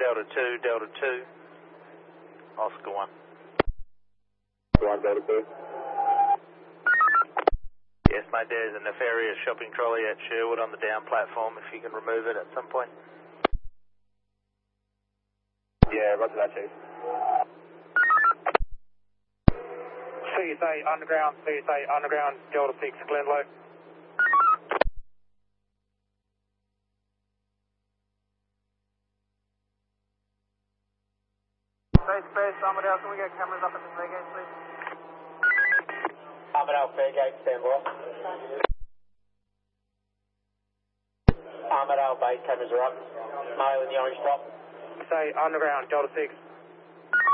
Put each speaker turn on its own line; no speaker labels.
Delta 2, Oscar 1.
1 Delta 2.
Yes, mate, there's a nefarious shopping trolley at Sherwood on the down platform, if you can remove it at some point.
Yeah, roger that, Chief.
CSA Underground, Delta 6, Glenlow.
Space, Armadale, can we get cameras up at the Fairgate, please?
Armadale, Fairgate, stand by. Armadale, base cameras are up. Male in the orange top.
Say Underground, Delta 6.